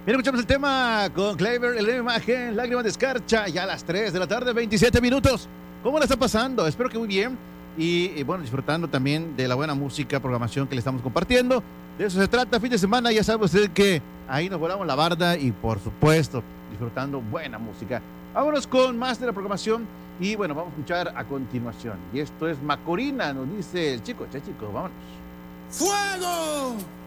Bien, escuchamos el tema con Clever, el imagen, Lágrimas de Escarcha, ya a las 3 de la tarde, 27 minutos. ¿Cómo la está pasando? Espero que muy bien. Y bueno, disfrutando también de la buena música, programación que le estamos compartiendo. De eso se trata, fin de semana, ya sabe usted que ahí nos volamos la barda y por supuesto, disfrutando buena música. Vámonos con más de la programación y bueno, vamos a escuchar a continuación. Y esto es Macorina, nos dice el chico, vámonos. ¡Fuego!